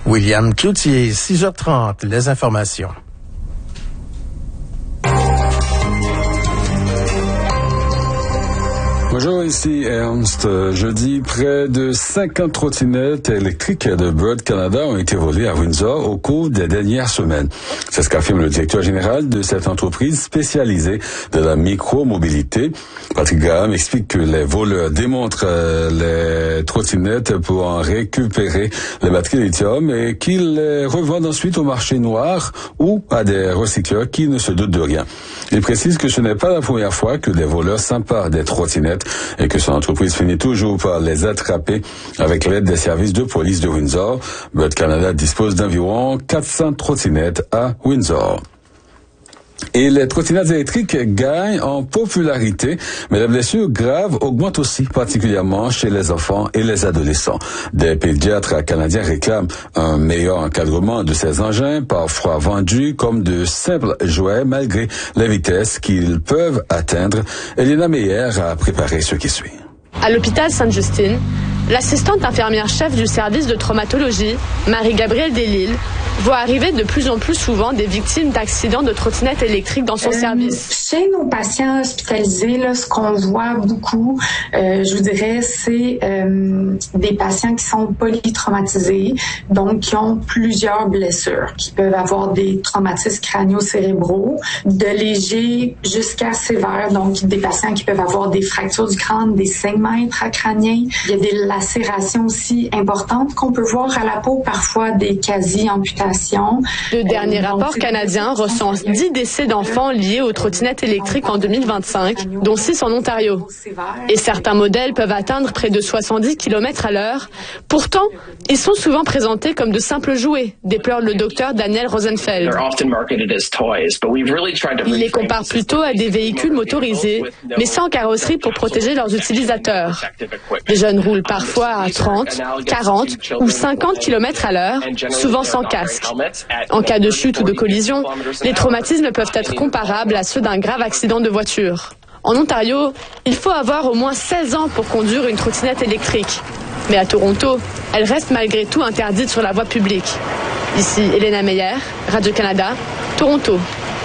William Cloutier, 6h30, les informations. Bonjour, ici Ernst. Jeudi, près de 50 trottinettes électriques de Bird Canada ont été volées à Windsor au cours des dernières semaines. C'est ce qu'affirme le directeur général de cette entreprise spécialisée de la micromobilité. Patrick Graham explique que les voleurs démontrent les trottinettes pour en récupérer les batteries lithium et qu'ils les revendent ensuite au marché noir ou à des recycleurs qui ne se doutent de rien. Il précise que ce n'est pas la première fois que des voleurs s'emparent des trottinettes et que son entreprise finit toujours par les attraper avec l'aide des services de police de Windsor. Bird Canada dispose d'environ 400 trottinettes à Windsor. Et les trottinettes électriques gagnent en popularité, mais les blessures graves augmentent aussi, particulièrement chez les enfants et les adolescents. Des pédiatres canadiens réclament un meilleur encadrement de ces engins, parfois vendus comme de simples jouets malgré les vitesses qu'ils peuvent atteindre. Elena Meyer a préparé ce qui suit. À l'hôpital Sainte-Justine, l'assistante infirmière-chef du service de traumatologie, Marie-Gabrielle Delisle, voit arriver de plus en plus souvent des victimes d'accidents de trottinettes électriques dans son service. Chez nos patients hospitalisés, là, ce qu'on voit beaucoup, je vous dirais, c'est des patients qui sont polytraumatisés, donc qui ont plusieurs blessures, qui peuvent avoir des traumatismes crânio-cérébraux, de légers jusqu'à sévères, donc des patients qui peuvent avoir des fractures du crâne, des saignements intracrâniens. Il y a des lacérations aussi importantes qu'on peut voir à la peau, parfois des quasi-amputations. Le dernier rapport canadien recense 10 décès d'enfants liés aux trottinettes électriques en 2025, dont 6 en Ontario. Et certains modèles peuvent atteindre près de 70 km à l'heure. Pourtant, ils sont souvent présentés comme de simples jouets, déplore le docteur Daniel Rosenfeld. Il les compare plutôt à des véhicules motorisés, mais sans carrosserie pour protéger leurs utilisateurs. Les jeunes roulent parfois à 30, 40 ou 50 km à l'heure, souvent sans casque. En cas de chute ou de collision, les traumatismes peuvent être comparables à ceux d'un grave accident de voiture. En Ontario, il faut avoir au moins 16 ans pour conduire une trottinette électrique. Mais à Toronto, elle reste malgré tout interdite sur la voie publique. Ici, Elena Meyer, Radio-Canada, Toronto.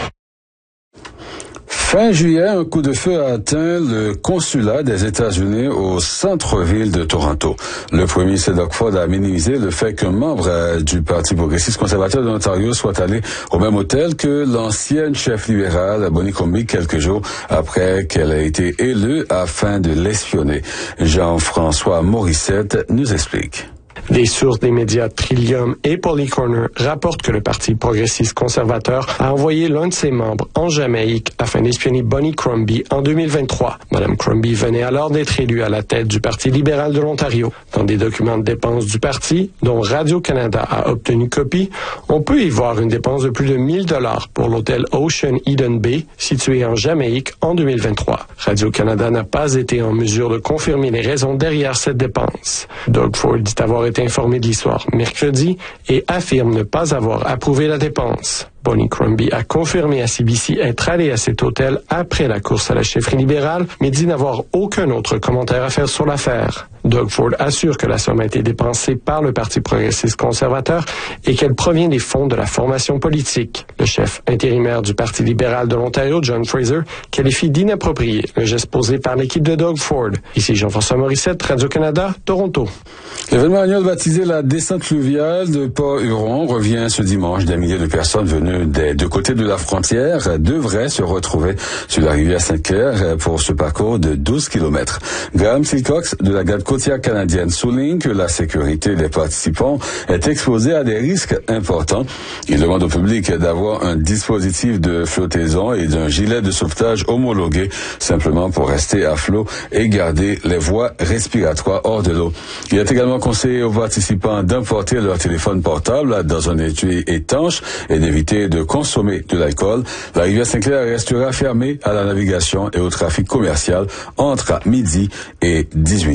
Fin juillet, un coup de feu a atteint le consulat des États-Unis au centre-ville de Toronto. Le premier ministre Doug Ford a minimisé le fait qu'un membre du Parti progressiste conservateur de l'Ontario soit allé au même hôtel que l'ancienne chef libérale Bonnie Crombie quelques jours après qu'elle ait été élue afin de l'espionner. Jean-François Morissette nous explique. Des sources des médias Trillium et Polycorner rapportent que le Parti progressiste conservateur a envoyé l'un de ses membres en Jamaïque afin d'espionner Bonnie Crombie en 2023. Madame Crombie venait alors d'être élue à la tête du Parti libéral de l'Ontario. Dans des documents de dépenses du parti, dont Radio-Canada a obtenu copie, on peut y voir une dépense de plus de $1,000 pour l'hôtel Ocean Eden Bay, situé en Jamaïque en 2023. Radio-Canada n'a pas été en mesure de confirmer les raisons derrière cette dépense. Doug Ford dit avoir été informé de l'histoire mercredi et affirme ne pas avoir approuvé la dépense. Bonnie Crombie a confirmé à CBC être allée à cet hôtel après la course à la chefferie libérale, mais dit n'avoir aucun autre commentaire à faire sur l'affaire. Doug Ford assure que la somme a été dépensée par le Parti progressiste conservateur et qu'elle provient des fonds de la formation politique. Le chef intérimaire du Parti libéral de l'Ontario, John Fraser, qualifie d'inapproprié le geste posé par l'équipe de Doug Ford. Ici Jean-François Morissette, Radio-Canada, Toronto. L'événement annuel baptisé la descente fluviale de Port-Huron revient ce dimanche. Des milliers de personnes venues des deux côtés de la frontière devraient se retrouver sur la rivière Sainte-Claire pour ce parcours de 12 km. Graham Silcox de la garde côtière canadienne souligne que la sécurité des participants est exposée à des risques importants. Il demande au public d'avoir un dispositif de flottaison et d'un gilet de sauvetage homologué simplement pour rester à flot et garder les voies respiratoires hors de l'eau. Il est également conseillé aux participants d'emporter leur téléphone portable dans un étui étanche et d'éviter de consommer de l'alcool. La rivière Sainte-Claire restera fermée à la navigation et au trafic commercial entre midi et 18h.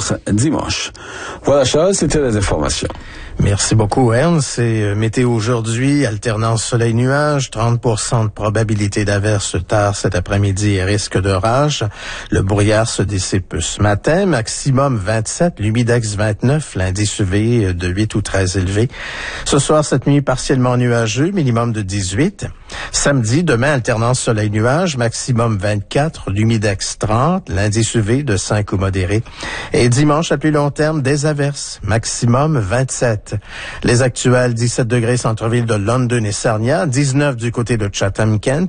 heure dimanche. Voilà, Charles, c'était les informations. Merci beaucoup, Ernst. C'est météo aujourd'hui, alternance soleil-nuage, 30% de probabilité d'averse tard cet après-midi et risque d'orage. Le brouillard se dissipe ce matin, maximum 27, l'humidex 29, l'indice UV de 8 ou 13 élevé. Ce soir, cette nuit, partiellement nuageux, minimum de 18. Samedi, demain, alternance soleil-nuage, maximum 24, l'humidex 30, l'indice UV de 5 ou modéré. Et dimanche, à plus long terme, des averses, maximum 27. Les actuels 17 degrés centre-ville de London et Sarnia, 19 du côté de Chatham-Kent,